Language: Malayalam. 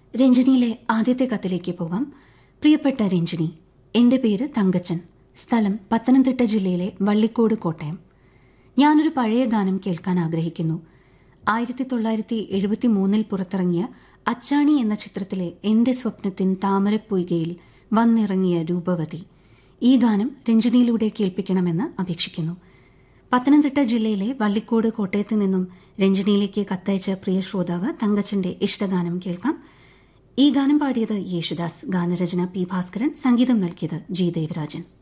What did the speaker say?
രഞ്ജിനിയിലെ ആദ്യത്തെ കത്തിലേക്ക് പോകാം. പ്രിയപ്പെട്ട രഞ്ജിനി, എന്റെ പേര് തങ്കച്ചൻ. സ്ഥലം പത്തനംതിട്ട ജില്ലയിലെ വള്ളിക്കോട്, കോട്ടയം. ഞാനൊരു പഴയ ഗാനം കേൾക്കാൻ ആഗ്രഹിക്കുന്നു. 1973 പുറത്തിറങ്ങിയ അച്ചാണി എന്ന ചിത്രത്തിലെ എന്റെ സ്വപ്നത്തിൻ താമരപ്പൊയ്കയിൽ വന്നിറങ്ങിയ രൂപവതി. ഈ ഗാനം രഞ്ജിനിയിലൂടെ കേൾപ്പിക്കണമെന്ന് അപേക്ഷിക്കുന്നു. പത്തനംതിട്ട ജില്ലയിലെ വള്ളിക്കോട്, കോട്ടയത്ത് നിന്നും രഞ്ജിനിയിലേക്ക് കത്തയച്ച പ്രിയ ശ്രോതാവ് തങ്കച്ചന്റെ ഇഷ്ടഗാനം കേൾക്കാം. ഈ ഗാനം പാടിയത് യേശുദാസ്, ഗാനരചന പി ഭാസ്കരൻ, സംഗീതം നൽകിയത് ജി ദേവരാജൻ.